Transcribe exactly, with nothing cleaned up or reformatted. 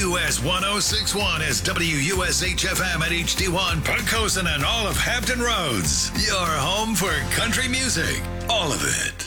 U S one oh six point one is W U S H F M at H D one, Pocosin and all of Hampton Roads. Your home for country music. All of it.